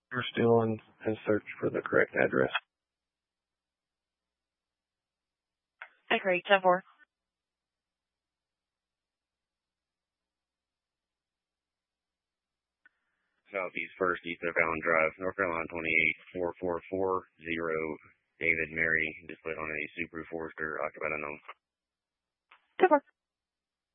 We're still in search for the correct address. Agree, 10-4. Southeast 1st, East of Allen Drive, North Carolina 284440, David Mary, displayed on a Subaru Forester, occupied unknown. 10-4.